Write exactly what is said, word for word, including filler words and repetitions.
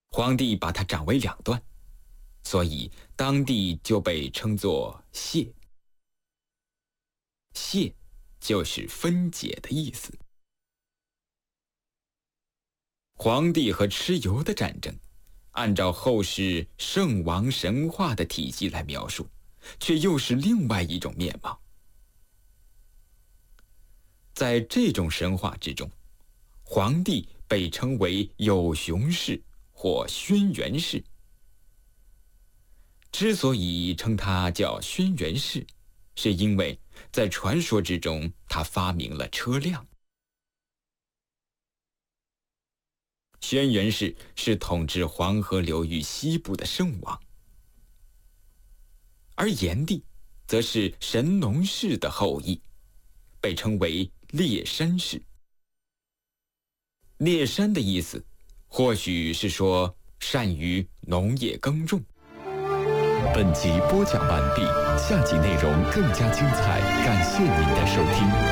皇帝把它斩为两段，所以当地就被称作谢。谢就是分解的意思。皇帝和蚩尤的战争，按照后世圣王神话的体系来描述，却又是另外一种面貌。在这种神话之中，皇帝被称为有熊氏或轩辕氏。之所以称他叫轩辕氏，是因为在传说之中，他发明了车辆。轩辕氏是统治黄河流域西部的圣王，而炎帝则是神农氏的后裔，被称为烈山氏。烈山的意思，或许是说善于农业耕种。 本集播讲完毕，下集内容更加精彩，感谢您的收听。